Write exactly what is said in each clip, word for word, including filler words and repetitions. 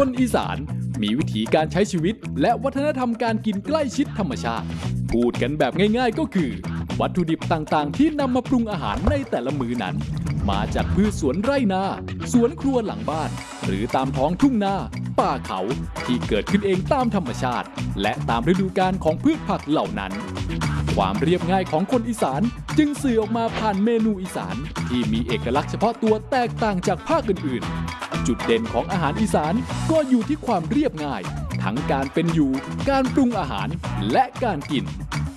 คนอีสานมีวิถีการใช้ชีวิตและวัฒนธรรมการกินใกล้ชิดธรรมชาติพูดกันแบบง่ายๆก็คือวัตถุดิบต่างๆที่นำมาปรุงอาหารในแต่ละมื้อนั้นมาจากพืชสวนไร่นาสวนครัวหลังบ้านหรือตามท้องทุ่งนาป่าเขาที่เกิดขึ้นเองตามธรรมชาติและตามฤดูกาลของพืชผักเหล่านั้นความเรียบง่ายของคนอีสานจึงสื่อออกมาผ่านเมนูอีสานที่มีเอกลักษณ์เฉพาะตัวแตกต่างจากภาคอื่นๆจุดเด่นของอาหารอีสานก็อยู่ที่ความเรียบง่ายทั้งการเป็นอยู่การปรุงอาหารและการกิน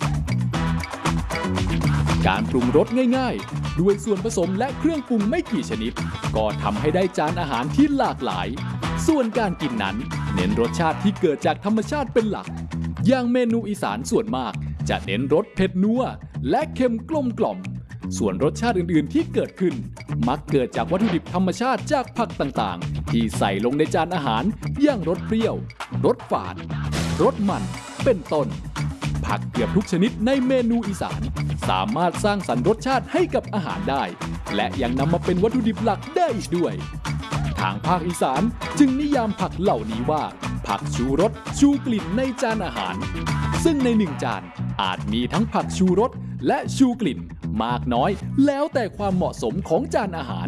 การปรุงรสง่ายๆด้วยส่วนผสมและเครื่องปรุงไม่กี่ชนิดก็ทำให้ได้จานอาหารที่หลากหลายส่วนการกินนั้นเน้นรสชาติที่เกิดจากธรรมชาติเป็นหลักอย่างเมนูอีสานส่วนมากจะเน้นรสเผ็ดนัวและเค็มกลมกล่อมส่วนรสชาติอื่นๆที่เกิดขึ้นมักเกิดจากวัตถุดิบธรรมชาติจากผักต่างๆที่ใส่ลงในจานอาหารอย่างรสเปรี้ยวรสฝาดรสมันเป็นต้นผักเกือบทุกชนิดในเมนูอีสานสามารถสร้างสรรค์รสชาติให้กับอาหารได้และยังนำมาเป็นวัตถุดิบหลักได้อีกด้วยทางภาคอีสานจึงนิยามผักเหล่านี้ว่าผักชูรสชูกลิ่นในจานอาหารซึ่งในหนึ่งจานอาจมีทั้งผักชูรสและชูกลิ่นมากน้อยแล้วแต่ความเหมาะสมของจานอาหาร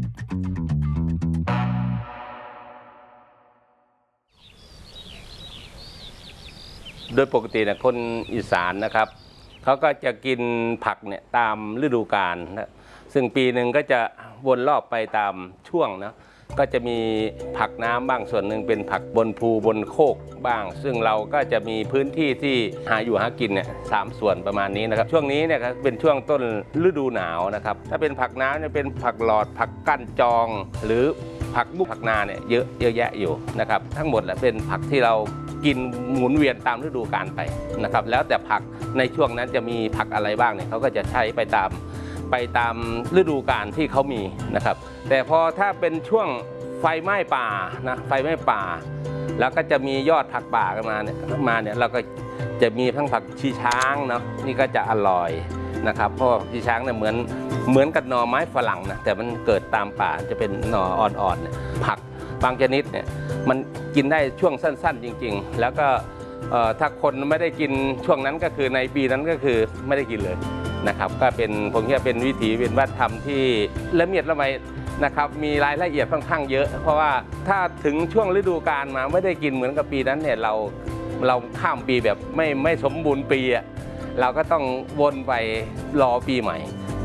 โดยปกติเนี่ยคนอีสานนะครับเขาก็จะกินผักเนี่ยตามฤดูกาลนะซึ่งปีหนึ่งก็จะวนรอบไปตามช่วงนะก็จะมีผักน้ำบ้างส่วนหนึ่งเป็นผักบนภูบนโคกบ้างซึ่งเราก็จะมีพื้นที่ที่หาอยู่หากินเนี่ยสามส่วนประมาณนี้นะครับช่วงนี้เนี่ยเป็นช่วงต้นฤดูหนาวนะครับถ้าเป็นผักน้ำเนี่ยเป็นผักหลอดผักกั้นจองหรือผักบุกผักนาเนี่ยเยอะเยอะแยะอยู่นะครับทั้งหมดแหละเป็นผักที่เรากินหมุนเวียนตามฤดูกาลไปนะครับแล้วแต่ผักในช่วงนั้นจะมีผักอะไรบ้างเนี่ยเขาก็จะใช้ไปตามไปตามฤดูกาลที่เขามีนะครับแต่พอถ้าเป็นช่วงไฟไหม้ป่านะไฟไหม้ป่าแล้วก็จะมียอดผักป่ากันมาเนี่ยมาเนี่ยเราก็จะมีทั้งผักชีช้างเนาะนี่ก็จะอร่อยนะครับเพราะชีช้างเนี่ยเหมือนเหมือนกับหน่อไม้ฝรั่งนะแต่มันเกิดตามป่าจะเป็นหน่ออ่อนๆเนี่ยผักบางชนิดเนี่ยมันกินได้ช่วงสั้นๆจริงๆแล้วก็ถ้าคนไม่ได้กินช่วงนั้นก็คือในปีนั้นก็คือไม่ได้กินเลยนะครับก็เป็นผมคิดว่าเป็นวิถีเป็นวัฒนธรรมที่ละเมียดละไมนะครับมีรายละเอียดค่อนข้างเยอะเพราะว่าถ้าถึงช่วงฤดูกาลมาไม่ได้กินเหมือนกับปีนั้นเนี่ยเราเราข้ามปีแบบไม่ไม่สมบูรณ์ปีอ่ะเราก็ต้องวนไปรอปีใหม่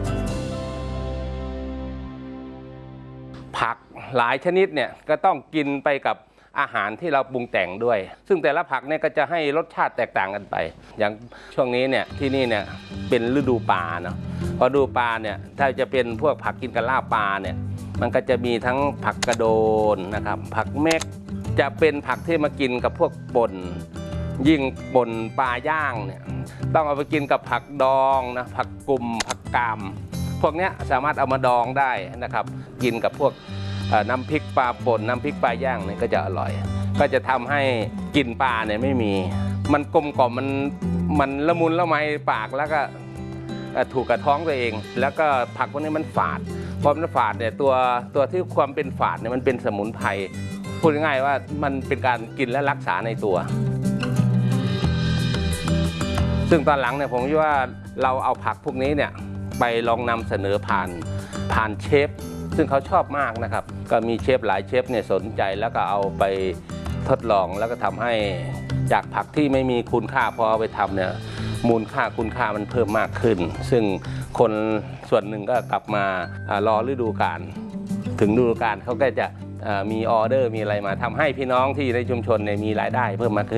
ผักหลายชนิดเนี่ยก็ต้องกินไปกับอาหารที่เราปรุงแต่งด้วยซึ่งแต่ละผักเนี่ยก็จะให้รสชาติแตกต่างกันไปอย่างช่วงนี้เนี่ยที่นี่เนี่ยเป็นฤดูปลาเนาะพอฤดูปลาเนี่ยถ้าจะเป็นพวกผักกินกับลาบปลาเนี่ยมันก็จะมีทั้งผักกระโดนนะครับผักเม็กจะเป็นผักที่มากินกับพวกป่นยิ่งป่นปลาย่างเนี่ยต้องเอาไปกินกับผักดองนะผักกุมผักกามพวกนี้สามารถเอามาดองได้นะครับกินกับพวกน้ำพริกปลาป่นน้ำพริกปลาย่างเนี่ยก็จะอร่อยก็จะทำให้กินปลาเนี่ยไม่มีมันกลมกล่อมมันมันละมุนละไมปากแล้วก็ถูกกระท้องตัวเองแล้วก็ผักพวกนี้มันฝาดพอมันฝาดเนี่ยตัวตัวที่ความเป็นฝาดเนี่ยมันเป็นสมุนไพรพูดง่ายๆว่ามันเป็นการกินและรักษาในตัวซึ่งตอนหลังเนี่ยผมคิดว่าเราเอาผักพวกนี้เนี่ยไปลองนำเสนอผ่านผ่านเชฟซึ่งเขาชอบมากนะครับก็มีเชฟหลายเชฟเนี่ยสนใจแล้วก็เอาไปทดลองแล้วก็ทำให้จากผักที่ไม่มีคุณค่าพอเอาไปทำเนี่ยมูลค่าคุณค่ามันเพิ่มมากขึ้นซึ่งคนส่วนหนึ่งก็กลับมารอฤดูกาลถึงฤดูกาลเขาก็จะมีออเดอร์มีอะไรมาทำให้พี่น้องที่ในชุมชนเนี่ยมีรายได้เพิ่มมากขึ้น